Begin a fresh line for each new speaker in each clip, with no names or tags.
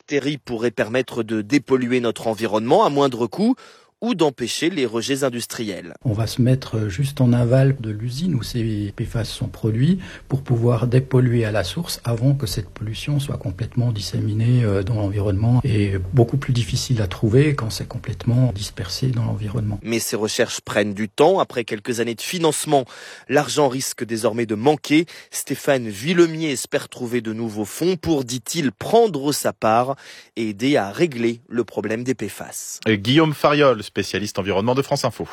bactéries pourraient permettre de dépolluer notre environnement à moindre coût ou d'empêcher les rejets industriels.
On va se mettre juste en aval de l'usine où ces PFAS sont produits pour pouvoir dépolluer à la source avant que cette pollution soit complètement disséminée dans l'environnement et beaucoup plus difficile à trouver quand c'est complètement dispersé dans l'environnement.
Mais ces recherches prennent du temps. Après quelques années de financement, l'argent risque désormais de manquer. Stéphane Villemier espère trouver de nouveaux fonds pour, dit-il, prendre sa part et aider à régler le problème des PFAS.
Guillaume Fariol, spécialiste environnement de France Info.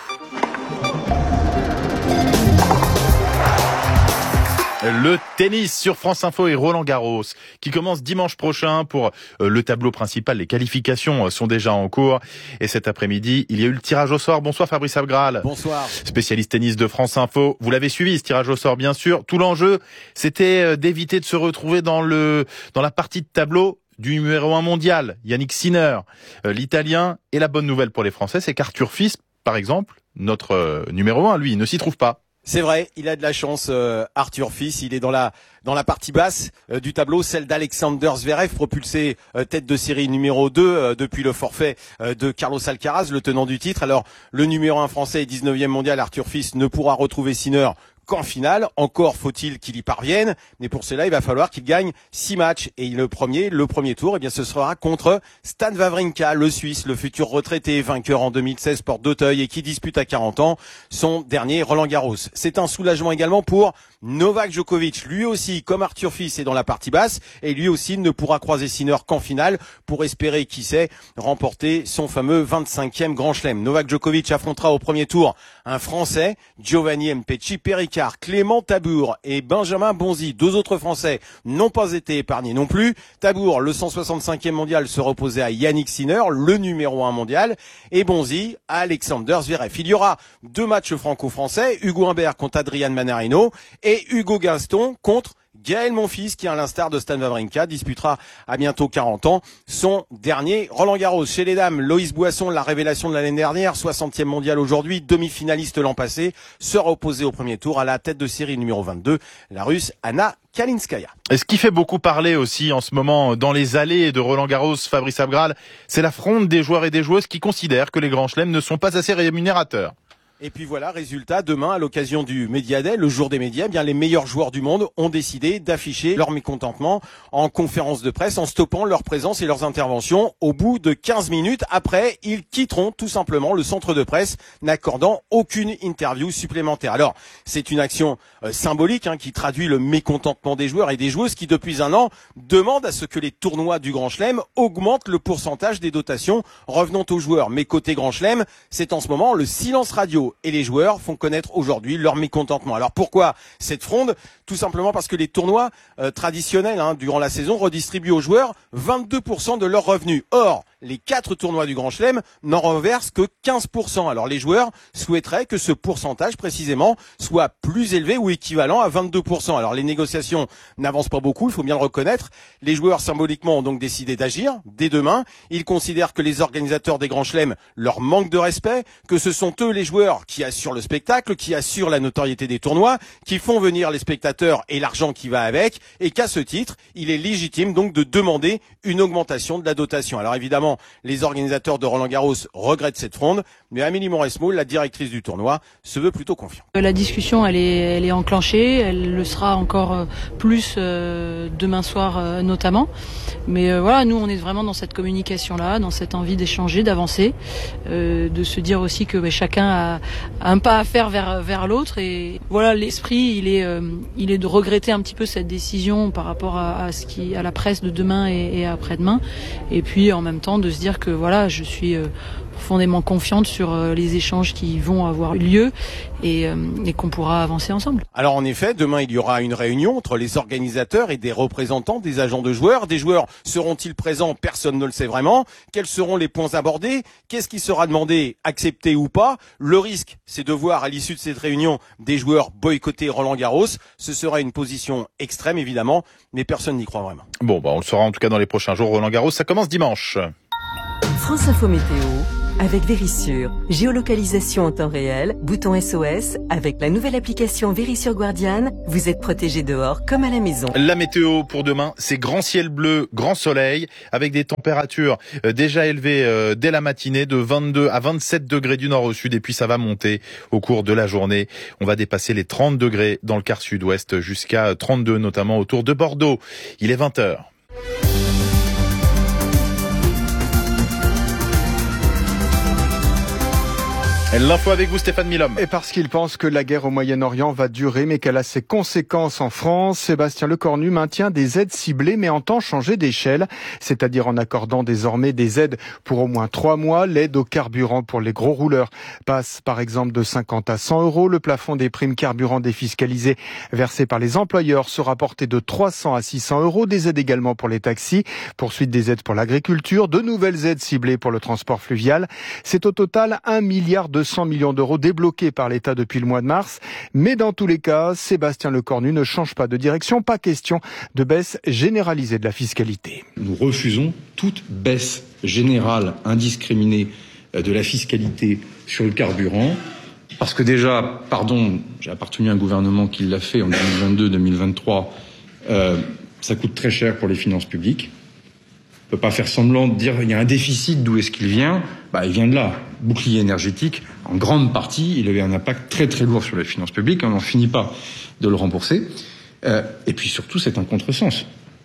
Le tennis sur France Info et Roland Garros qui commence dimanche prochain pour le tableau principal. Les qualifications sont déjà en cours et cet après-midi, il y a eu le tirage au sort. Bonsoir Fabrice Abgral.
Bonsoir.
Spécialiste tennis de France Info. Vous l'avez suivi ce tirage au sort bien sûr. Tout l'enjeu, c'était d'éviter de se retrouver dans la partie de tableau du numéro 1 mondial, Yannick Sinner, l'Italien. Et la bonne nouvelle pour les Français, c'est qu'Arthur Fils, par exemple, notre numéro 1, lui, il ne s'y trouve pas.
C'est vrai, il a de la chance, Arthur Fils. Il est dans la partie basse du tableau, celle d'Alexander Zverev, propulsé tête de série numéro 2 depuis le forfait de Carlos Alcaraz, le tenant du titre. Alors, le numéro 1 français et 19e mondial, Arthur Fils, ne pourra retrouver Sinner qu'en finale. Encore faut-il qu'il y parvienne, mais pour cela, il va falloir qu'il gagne 6 matchs. Et le premier tour, eh bien, ce sera contre Stan Wawrinka, le Suisse, le futur retraité, vainqueur en 2016 porte d'Auteuil et qui dispute à 40 ans son dernier Roland-Garros. C'est un soulagement également pour Novak Djokovic. Lui aussi, comme Arthur Fils, est dans la partie basse et lui aussi ne pourra croiser Sinner qu'en finale pour espérer, qui sait, remporter son fameux 25e Grand Chelem. Novak Djokovic affrontera au premier tour un Français, Giovanni Mpetshi Perricard, Clément Tabour et Benjamin Bonzi. 2 autres Français n'ont pas été épargnés non plus. Tabour, le 165e mondial, se reposait à Yannick Sinner, le numéro 1 mondial, et Bonzi à Alexander Zverev. Il y aura 2 matchs franco-français, Hugo Humbert contre Adrian Manarino et Hugo Gaston contre Gaël Monfils, qui à l'instar de Stan Wawrinka disputera à bientôt 40 ans son dernier Roland-Garros. Chez les dames, Loïs Boisson, la révélation de l'année dernière, 60e mondial aujourd'hui, demi-finaliste l'an passé, sera opposée au premier tour à la tête de série numéro 22, la Russe Anna Kalinskaya.
Et ce qui fait beaucoup parler aussi en ce moment dans les allées de Roland-Garros, Fabrice Abgral, c'est la fronde des joueurs et des joueuses qui considèrent que les grands chelems ne sont pas assez rémunérateurs.
Et puis voilà, résultat, demain, à l'occasion du Media Day, le jour des médias, eh bien, les meilleurs joueurs du monde ont décidé d'afficher leur mécontentement en conférence de presse, en stoppant leur présence et leurs interventions. Au bout de 15 minutes, après, ils quitteront tout simplement le centre de presse, n'accordant aucune interview supplémentaire. Alors, c'est une action symbolique qui traduit le mécontentement des joueurs et des joueuses qui, depuis un an, demandent à ce que les tournois du Grand Chelem augmentent le pourcentage des dotations revenant aux joueurs. Mais côté Grand Chelem, c'est en ce moment le silence radio. Et les joueurs font connaître aujourd'hui leur mécontentement. Alors pourquoi cette fronde ? Tout simplement parce que les tournois traditionnels durant la saison redistribuent aux joueurs 22% de leurs revenus. Or, les 4 tournois du Grand Chelem n'en reversent que 15%. Alors les joueurs souhaiteraient que ce pourcentage précisément soit plus élevé ou équivalent à 22%. Alors les négociations n'avancent pas beaucoup, il faut bien le reconnaître. Les joueurs symboliquement ont donc décidé d'agir dès demain. Ils considèrent que les organisateurs des Grands Chelems leur manquent de respect, que ce sont eux les joueurs qui assurent le spectacle, qui assurent la notoriété des tournois, qui font venir les spectateurs et l'argent qui va avec, et qu'à ce titre, il est légitime donc de demander une augmentation de la dotation. Alors évidemment, les organisateurs de Roland-Garros regrettent cette fronde, mais Amélie Mauresmo, la directrice du tournoi, se veut plutôt confiante.
La discussion, elle est enclenchée, elle le sera encore plus demain soir notamment. Mais voilà, nous on est vraiment dans cette communication-là, dans cette envie d'échanger, d'avancer, de se dire aussi que chacun a un pas à faire vers l'autre. Et voilà, l'esprit, il est de regretter un petit peu cette décision par rapport à la presse de demain et après-demain. Et puis en même temps de se dire que voilà, je suis profondément confiante sur les échanges qui vont avoir lieu et qu'on pourra avancer ensemble.
Alors en effet, demain il y aura une réunion entre les organisateurs et des représentants des agents de joueurs. Des joueurs seront-ils présents ? Personne ne le sait vraiment. Quels seront les points abordés ? Qu'est-ce qui sera demandé, accepté ou pas ? Le risque, c'est de voir à l'issue de cette réunion des joueurs boycotter Roland-Garros. Ce sera une position extrême évidemment, mais personne n'y croit vraiment.
Bon, on le saura en tout cas dans les prochains jours. Roland-Garros, ça commence dimanche.
France Info Météo, avec Vérissure. Géolocalisation en temps réel, bouton SOS. Avec la nouvelle application Vérissure Guardian, vous êtes protégé dehors comme à la maison.
La météo pour demain, c'est grand ciel bleu, grand soleil, avec des températures déjà élevées dès la matinée, de 22 à 27 degrés du nord au sud, et puis ça va monter au cours de la journée. On va dépasser les 30 degrés dans le quart sud-ouest, jusqu'à 32 notamment autour de Bordeaux. Il est 20h. L'info avec vous, Stéphane Milhomme.
Et parce qu'il pense que la guerre au Moyen-Orient va durer, mais qu'elle a ses conséquences en France, Sébastien Lecornu maintient des aides ciblées, mais entend changer d'échelle, c'est-à-dire en accordant désormais des aides pour au moins 3 mois. L'aide au carburant pour les gros rouleurs passe par exemple de 50 à 100 euros. Le plafond des primes carburant défiscalisées versées par les employeurs sera porté de 300 à 600 euros. Des aides également pour les taxis, poursuite des aides pour l'agriculture, de nouvelles aides ciblées pour le transport fluvial. C'est au total 1,2 milliard d'euros débloqués par l'État depuis le mois de mars. Mais dans tous les cas, Sébastien Lecornu ne change pas de direction. Pas question de baisse généralisée de la fiscalité.
Nous refusons toute baisse générale, indiscriminée de la fiscalité sur le carburant. Parce que déjà, j'ai appartenu à un gouvernement qui l'a fait en 2022-2023. Ça coûte très cher pour les finances publiques. On ne peut pas faire semblant de dire qu'il y a un déficit, d'où est-ce qu'il vient ? Il vient de là. Bouclier énergétique, en grande partie, il avait un impact très très lourd sur les finances publiques. On n'en finit pas de le rembourser. Et puis surtout, c'est un contresens.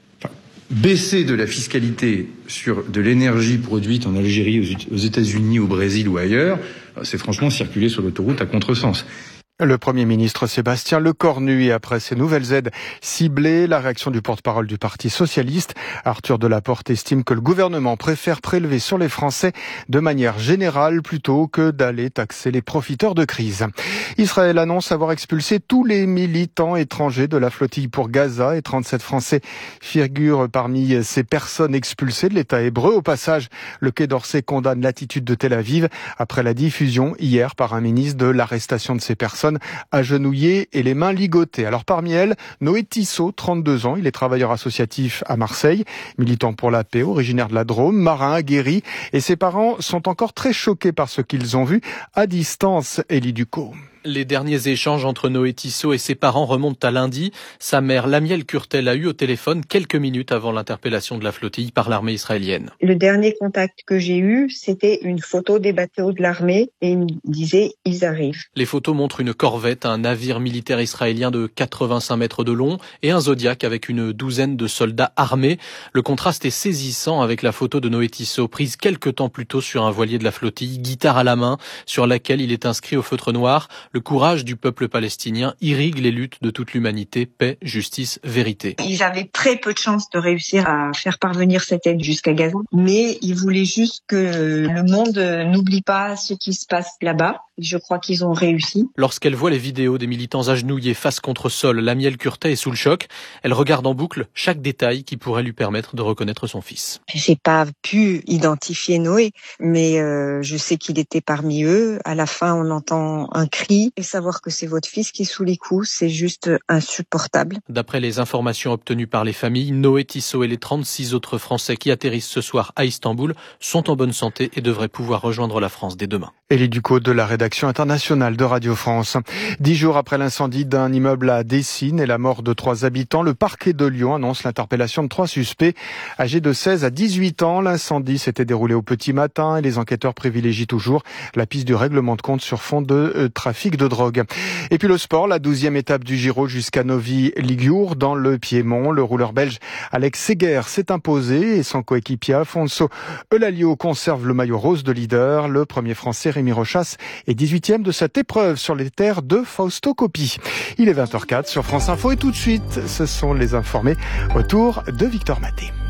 Baisser de la fiscalité sur de l'énergie produite en Algérie, aux États-Unis, au Brésil ou ailleurs, c'est franchement circuler sur l'autoroute à contresens.
Le Premier ministre Sébastien Lecornu, et après ces nouvelles aides ciblées, la réaction du porte-parole du Parti socialiste, Arthur Delaporte, estime que le gouvernement préfère prélever sur les Français de manière générale plutôt que d'aller taxer les profiteurs de crise. Israël annonce avoir expulsé tous les militants étrangers de la flottille pour Gaza, et 37 Français figurent parmi ces personnes expulsées de l'État hébreu. Au passage, le Quai d'Orsay condamne l'attitude de Tel Aviv après la diffusion hier par un ministre de l'arrestation de ces personnes agenouillées et les mains ligotées. Alors parmi elles, Noé Tissot, 32 ans, il est travailleur associatif à Marseille, militant pour la paix, originaire de la Drôme, marin aguerri, et ses parents sont encore très choqués par ce qu'ils ont vu à distance. Élie Ducot.
Les derniers échanges entre Noé Tissot et ses parents remontent à lundi. Sa mère, Lamiel Kurtel, a eu au téléphone quelques minutes avant l'interpellation de la flottille par l'armée israélienne.
Le dernier contact que j'ai eu, c'était une photo des bateaux de l'armée et il me disait « ils arrivent ».
Les photos montrent une corvette, un navire militaire israélien de 85 mètres de long et un Zodiac avec une douzaine de soldats armés. Le contraste est saisissant avec la photo de Noé Tissot prise quelques temps plus tôt sur un voilier de la flottille, guitare à la main, sur laquelle il est inscrit au feutre noir: le courage du peuple palestinien irrigue les luttes de toute l'humanité, paix, justice, vérité.
Ils avaient très peu de chances de réussir à faire parvenir cette aide jusqu'à Gaza, mais ils voulaient juste que le monde n'oublie pas ce qui se passe là-bas. Je crois qu'ils ont réussi.
Lorsqu'elle voit les vidéos des militants agenouillés face contre sol, Lamiel Kurtel est sous le choc. Elle regarde en boucle chaque détail qui pourrait lui permettre de reconnaître son fils.
J'ai pas pu identifier Noé, mais je sais qu'il était parmi eux. À la fin, on entend un cri. Et savoir que c'est votre fils qui est sous les coups, c'est juste insupportable.
D'après les informations obtenues par les familles, Noé Tissot et les 36 autres Français qui atterrissent ce soir à Istanbul sont en bonne santé et devraient pouvoir rejoindre la France dès demain.
Élie Ducot de la rédaction internationale de Radio France. 10 jours après l'incendie d'un immeuble à Dessines et la mort de 3 habitants, le parquet de Lyon annonce l'interpellation de 3 suspects âgés de 16 à 18 ans. L'incendie s'était déroulé au petit matin et les enquêteurs privilégient toujours la piste du règlement de compte sur fond de trafic de drogue. Et puis le sport, la 12e étape du Giro jusqu'à Novi Ligure dans le Piémont. Le rouleur belge Alex Seger s'est imposé et son coéquipier Alfonso Eulalio conserve le maillot rose de leader. Le premier français Rémi Rochas est 18e de cette épreuve sur les terres de Fausto Coppi. Il est 20h04 sur France Info et tout de suite, ce sont les informés autour de Victor Maté.